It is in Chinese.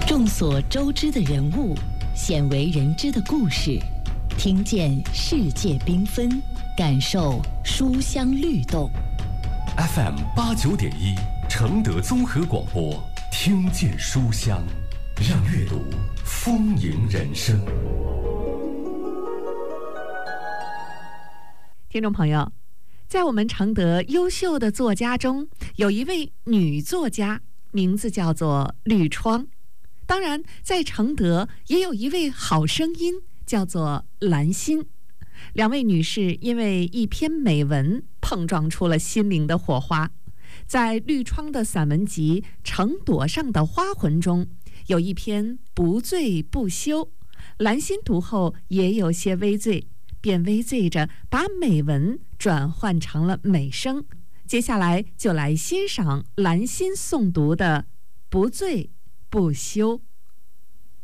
众所周知的人物，鲜为人知的故事，听见世界缤纷，感受书香律动。 FM 89.1承德综合广播，听见书香，让阅读丰盈人生。 听众朋友，在我们承德优秀的作家中，有一位女作家，名字叫做吕窗。当然，在承德也有一位好声音，叫做兰心。两位女士因为一篇美文碰撞出了心灵的火花。在吕窗的散文集《城垛上的花魂》中，有一篇《不醉不休》，兰心读后也有些微醉，便微醉着把美文转换成了美声。接下来就来欣赏兰心诵读的《不醉不休》。